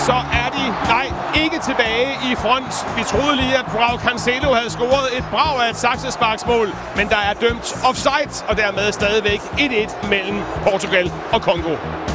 så er de, ikke tilbage i front. Vi troede lige, at Joao Cancelo havde scoret et brag af et saksesparksmål, men der er dømt offside, og dermed stadigvæk 1-1 mellem Portugal og Kongo.